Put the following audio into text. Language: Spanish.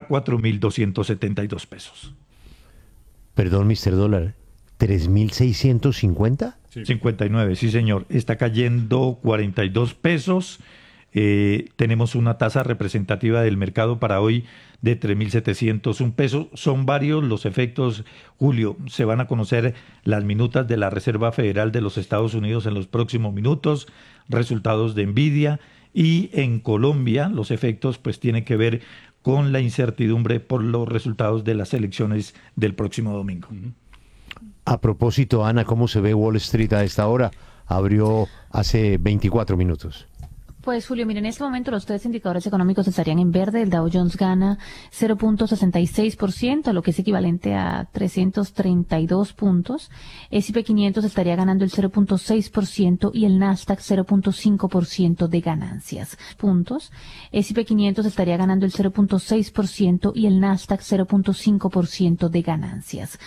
4.272 pesos. Perdón, Mr. Dólar, ¿3.650? Sí. 59, sí señor. Está cayendo 42 pesos. Tenemos una tasa representativa del mercado para hoy de 3.701 pesos. Son varios los efectos, Julio. Se van a conocer las minutas de la Reserva Federal de los Estados Unidos en los próximos minutos, resultados de Nvidia, y en Colombia los efectos pues tienen que ver con la incertidumbre por los resultados de las elecciones del próximo domingo. A propósito, Ana, ¿cómo se ve Wall Street a esta hora? Abrió hace 24 minutos. Pues Julio, mire, en este momento los tres indicadores económicos estarían en verde. El Dow Jones gana 0.66%, lo que es equivalente a 332 puntos. S&P 500 estaría ganando el 0.6% y el Nasdaq 0.5% de ganancias. Puntos. S&P 500 estaría ganando el 0.6% y el Nasdaq 0.5% de ganancias.